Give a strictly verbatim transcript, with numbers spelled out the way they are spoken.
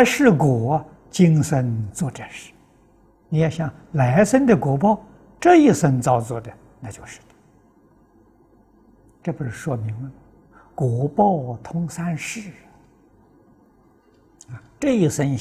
来世果，今生做这事。你要想来生的果报，这一生造作的，那就是的。这不是说明了吗？果报通三世啊，这一生